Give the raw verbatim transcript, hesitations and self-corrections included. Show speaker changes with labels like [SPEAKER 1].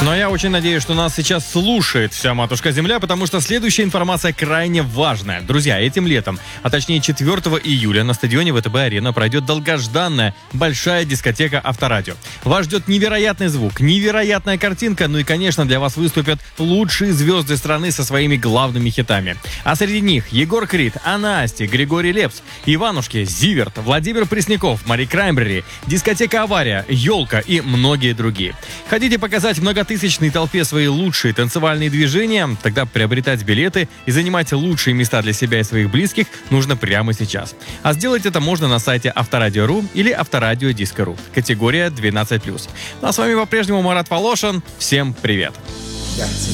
[SPEAKER 1] Но я очень надеюсь, что нас сейчас слушает вся матушка-земля, потому что следующая информация крайне важная. Друзья, этим летом, а точнее четвёртого июля на стадионе ВТБ-арена пройдет долгожданная большая дискотека Авторадио. Вас ждет невероятный звук, невероятная картинка, ну и, конечно, для вас выступят лучшие звезды страны со своими главными хитами. А среди них Егор Крид, Анна Асти, Григорий Лепс, Иванушки, Зиверт, Владимир Пресняков, Мари Краймбрери, дискотека Авария, Елка и многие другие. Хотите показать многотысячной толпе свои лучшие танцевальные движения? Тогда приобретать билеты и занимать лучшие места для себя и своих близких нужно прямо сейчас. А сделать это можно на сайте авторадио точка ру или авторадио диско точка ру. Категория двенадцать плюс. Ну а с вами по-прежнему Марат Волошин. Всем привет!